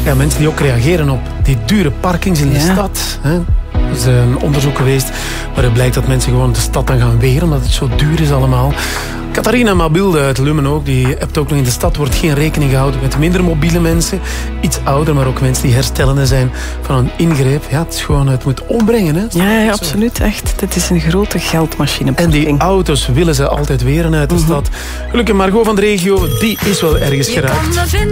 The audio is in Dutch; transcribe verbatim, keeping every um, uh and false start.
ja, mensen die ook reageren op die dure parkings in de Ja. stad. Hè. Er is een onderzoek geweest waaruit blijkt dat mensen gewoon de stad dan gaan wegeren omdat het zo duur is allemaal. Catharina Mabilde uit Lummen ook, die hebt ook nog in de stad wordt geen rekening gehouden met minder mobiele mensen, iets ouder, maar ook mensen die herstellende zijn van een ingreep. Ja, het is gewoon, het moet opbrengen. Hè. Ja, ja, absoluut, echt. Het is een grote geldmachine. En die auto's willen ze altijd weren uit de Mm-hmm. stad. Gelukkig Margot van de regio, die is wel ergens Je geraakt. kan me vinden